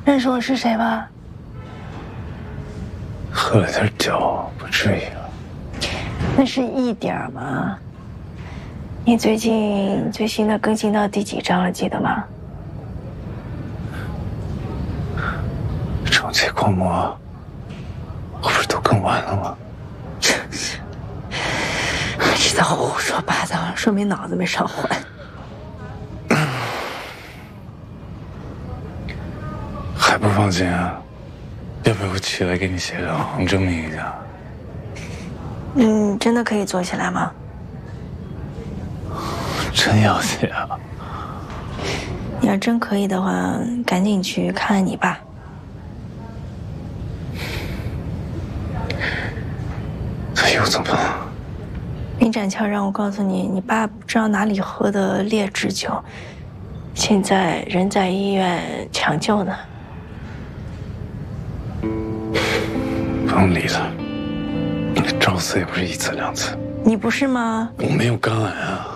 认识我是谁吧？ 喝了点酒，不至于了。 那是一点吗？你最近最新的更新到第几章了？记得吗？ 终极光魔，我不是都更完了吗？ 真是，知道胡说八道，说明脑子没烧坏。 还不放心啊？要不要我起来给你写两行证明一下？ 真的可以做起来吗？ 真要写啊？ 你要真可以的话，赶紧去看看你爸。 那又怎么了？ 林展翘让我告诉你，你爸不知道哪里喝的劣质酒，现在人在医院抢救呢。 不用理他，找死也不是一次两次。 你不是吗？ 我没有肝癌啊。